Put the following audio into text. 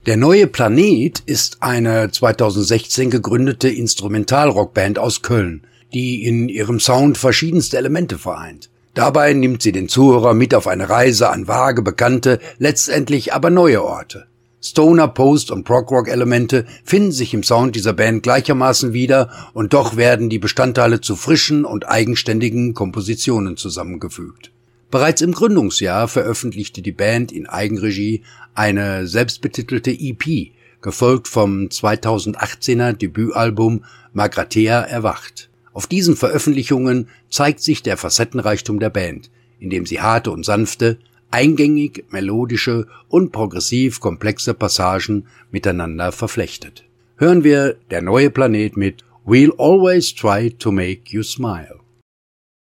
Der neue Planet ist eine 2016 gegründete Instrumentalrockband aus Köln, die in ihrem Sound verschiedenste Elemente vereint. Dabei nimmt sie den Zuhörer mit auf eine Reise an vage, bekannte, letztendlich aber neue Orte. Stoner, Post- und Prog-Rock-Elemente finden sich im Sound dieser Band gleichermaßen wieder und doch werden die Bestandteile zu frischen und eigenständigen Kompositionen zusammengefügt. Bereits im Gründungsjahr veröffentlichte die Band in Eigenregie eine selbstbetitelte EP, gefolgt vom 2018er Debütalbum Magrathea erwacht. Auf diesen Veröffentlichungen zeigt sich der Facettenreichtum der Band, indem sie harte und sanfte, eingängig, melodische und progressiv komplexe Passagen miteinander verflechtet. Hören wir Der neue Planet mit We'll Always Try to Make You Smile.